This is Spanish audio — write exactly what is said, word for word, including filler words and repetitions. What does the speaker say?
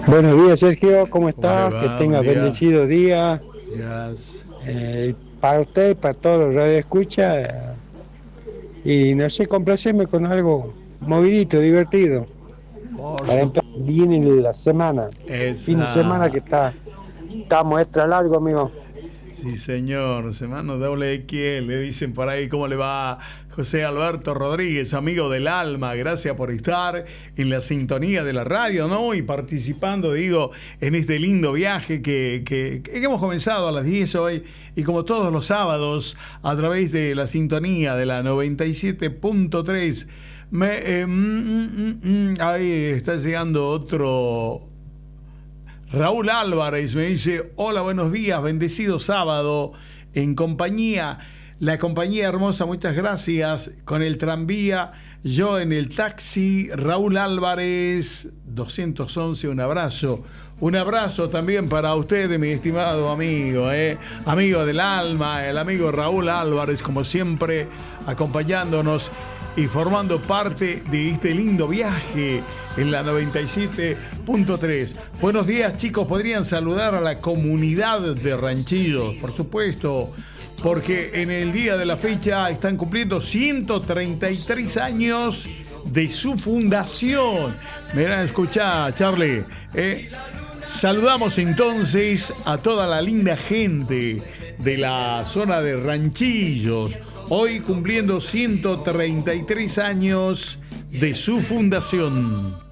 Buenos días, Sergio, ¿cómo ¿Cómo le estás? Que va? Buen tengas día. bendecido día. Gracias. Eh, para usted y para todos los radioescuchas. eh, Y no sé, complacerme con algo movidito, divertido. Por Para su... empezar bien la semana. Fin de semana que Esa. está, estamos extra largo, amigo. Sí, señor. Semana doble X, le dicen por ahí. ¿Cómo le va? José Alberto Rodríguez, amigo del alma. Gracias por estar en la sintonía de la radio, ¿no? Y participando, digo, en este lindo viaje que, que, que hemos comenzado a las diez hoy. Y como todos los sábados, a través de la sintonía de la noventa y siete punto tres. Me, eh, mm, mm, mm, ahí está llegando otro. Raúl Álvarez me dice: hola, buenos días, bendecido sábado, en compañía, la compañía hermosa, muchas gracias, con el tranvía, yo en el taxi. Raúl Álvarez, doscientos once, un abrazo. Un abrazo también para usted, mi estimado amigo, ¿eh? Amigo del alma, el amigo Raúl Álvarez, como siempre, acompañándonos y formando parte de este lindo viaje en la noventa y siete punto tres. Buenos días, chicos. ¿Podrían saludar a la comunidad de Ranchillos? Por supuesto, porque en el día de la fecha están cumpliendo ciento treinta y tres años de su fundación. Mirá, escuchá, Charlie. ¿eh? Saludamos entonces a toda la linda gente de la zona de Ranchillos, hoy cumpliendo ciento treinta y tres años de su fundación.